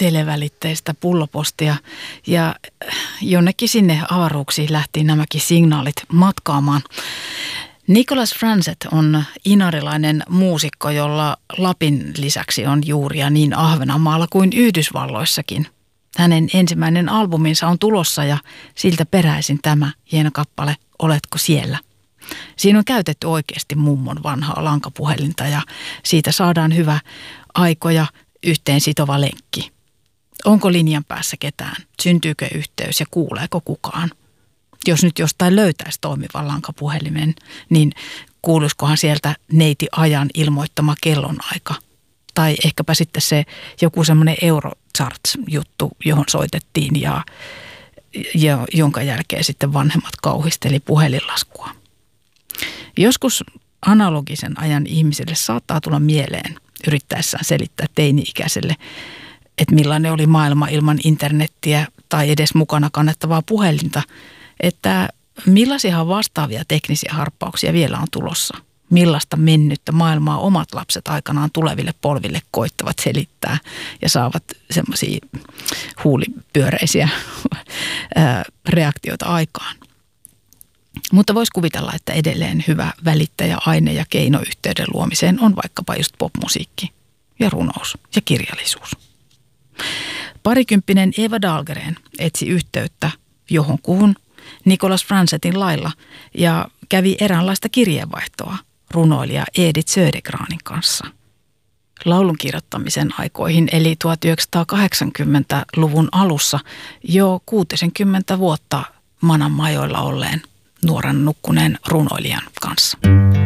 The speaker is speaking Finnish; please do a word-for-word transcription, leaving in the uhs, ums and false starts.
televälitteistä pullopostia ja jonnekin sinne avaruuksiin lähti nämäkin signaalit matkaamaan. Nicholas Franzet on inarilainen muusikko, jolla Lapin lisäksi on juuria niin Ahvenanmaalla kuin Yhdysvalloissakin. Hänen ensimmäinen albuminsa on tulossa ja siltä peräisin tämä hieno kappale Oletko siellä? Siinä on käytetty oikeasti mummon vanhaa lankapuhelinta ja siitä saadaan hyvä aiko ja yhteen sitova lenkki. Onko linjan päässä ketään? Syntyykö yhteys ja kuuleeko kukaan? Jos nyt jostain löytäisi toimivan lankapuhelimen, niin kuuluisikohan sieltä neiti ajan ilmoittama kellonaika? Tai ehkäpä sitten se joku semmoinen Eurocharts-juttu, johon soitettiin ja, ja jonka jälkeen sitten vanhemmat kauhisteli puhelinlaskua. Joskus analogisen ajan ihmiselle saattaa tulla mieleen yrittäessään selittää teini-ikäiselle, että millainen oli maailma ilman internettiä tai edes mukana kannettavaa puhelinta, että millaisia vastaavia teknisiä harppauksia vielä on tulossa. Millaista mennyttä maailmaa omat lapset aikanaan tuleville polville koittavat selittää ja saavat semmoisia huulipyöreisiä reaktioita aikaan. Mutta voisi kuvitella, että edelleen hyvä välittäjäaine ja keino yhteyden luomiseen on vaikkapa just popmusiikki ja runous ja kirjallisuus. Parikymppinen Eva Dahlgren etsi yhteyttä johonkuhun Nicholas Franzetin lailla ja kävi eräänlaista kirjeenvaihtoa runoilija Edith Södergranin kanssa. Laulun kirjoittamisen aikoihin eli tuhatyhdeksänsataakahdeksankymmentäluvun alussa jo kuusikymmentä vuotta manan majoilla olleen nuoren nukkuneen runoilijan kanssa.